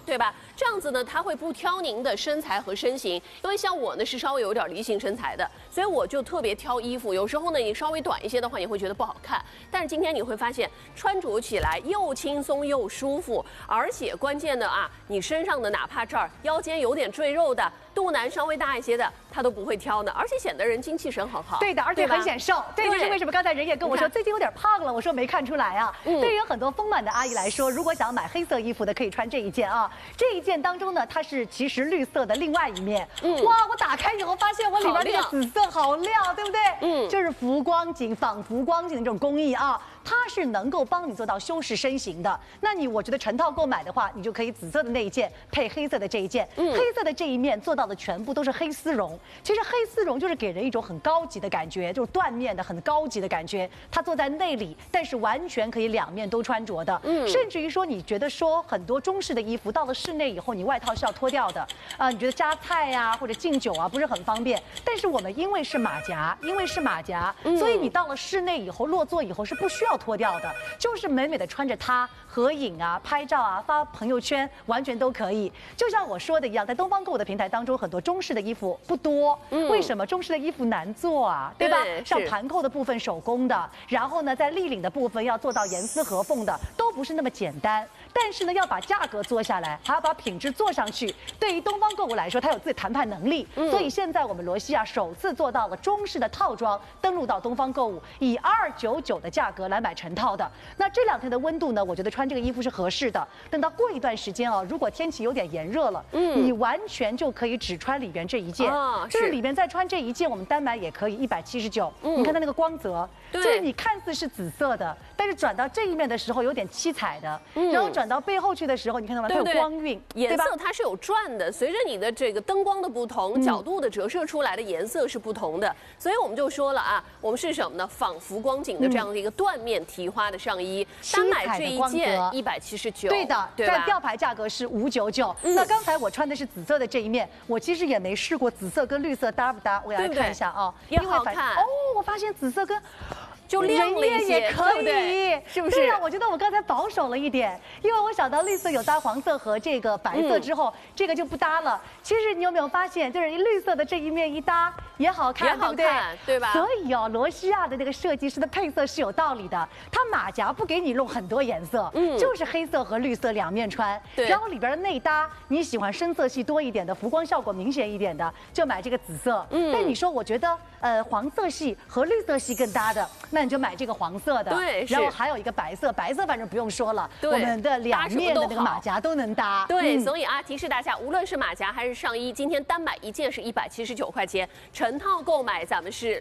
对吧？这样子呢，它会不挑您的身材和身形，因为像我呢是稍微有点梨形身材的，所以我就特别挑衣服。有时候呢，你稍微短一些的话，你会觉得不好看。但是今天你会发现，穿着起来又轻松又舒服，而且关键的啊，你身上的哪怕这儿腰间有点赘肉的，肚腩稍微大一些的，它都不会挑呢，而且显得人精气神很好。 对的，而且很显瘦。对，这是为什么刚才人也跟我说最近有点胖了，我说没看出来啊。对于很多丰满的阿姨来说，如果想要买黑色衣服的，可以穿这一件啊。这一件当中呢，它是其实绿色的另外一面。哇，我打开以后发现我里边这个紫色好亮，对不对？就是浮光景、仿浮光景的这种工艺啊。它是能够帮你做到修饰身形的。那我觉得成套购买的话，你就可以紫色的那一件配黑色的这一件。黑色的这一面做到的全部都是黑丝绒。其实黑丝绒就是给人一种很高级的感觉，就是缎面的很高级的感觉。它做在内里，但是完全可以两面都穿着的。甚至于说你觉得说很多中式的衣服到了室内以后，你外套是要脱掉的你觉得夹菜呀或者敬酒啊不是很方便。但是我们因为是马甲，所以你到了室内以后落座以后是不需要脱掉的，就是美美的穿着它合影啊、拍照啊、发朋友圈，完全都可以。就像我说的一样，在东方购物的平台当中，很多中式的衣服不多。为什么中式的衣服难做啊？对吧？像盘扣的部分手工的，然后呢，在立领的部分要做到严丝合缝的，都不是那么简单。但是呢，要把价格做下来，还要把品质做上去。对于东方购物来说，它有自己谈判能力。所以现在我们罗西亚首次做到了中式的套装，登陆到东方购物，以299的价格来买成套的。那这2天的温度呢，我觉得穿这个衣服是合适的。等到过一段时间如果天气有点炎热了，你完全就可以只穿里边这一件，就是里边再穿这一件，我们单买也可以179。你看它那个光泽，就是你看似是紫色的，但是转到这一面的时候有点七彩的，然后转到背后去的时候，你看到吗？它有光晕， 颜色它是有转的，随着你的这个灯光的不同，角度的折射出来的颜色是不同的。所以我们就说了啊，我们是什么呢？仿浮光景的这样的一个缎面提花的上衣，单买这一件179， 对的，在吊牌价格是599。那刚才我穿的是紫色的这一面，我其实也没试过紫色跟绿色搭不搭，我来看一下啊， 也好看我发现紫色跟就亮了一些， 也可以， 是不是？ 对呀，我觉得我刚才保守了一点，因为我想到绿色有搭黄色和这个白色之后，这个就不搭了。其实你有没有发现，就是绿色的这一面一搭也好看，对不对？ 对吧？ 所以罗西亚的那个设计师的配色是有道理的，它马甲不给你弄很多颜色，就是黑色和绿色两面穿，然后里边的内搭你喜欢深色系多一点的，浮光效果明显一点的，就买这个紫色。但你说我觉得黄色系和绿色系更搭的。那你就买这个黄色的， 对， 然后还有一个白色，白色反正不用说了，我们的两面的那个马甲都能搭。 对，所以啊，提示大家，无论是马甲还是上衣，今天单买一件是179块钱，成套购买咱们是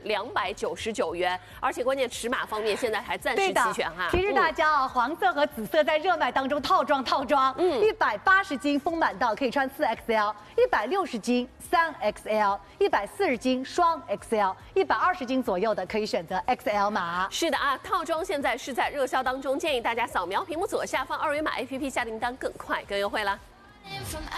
299元，而且关键尺码方面现在还暂时齐全哈。 提示大家黄色和紫色在热卖当中套装，180斤丰满到可以穿4XL，160斤3XL，140斤双 XL，120斤左右的可以选择 XL 码。 是的啊，套装现在是在热销当中，建议大家扫描屏幕左下方2维码 APP 下订单更快更优惠啦。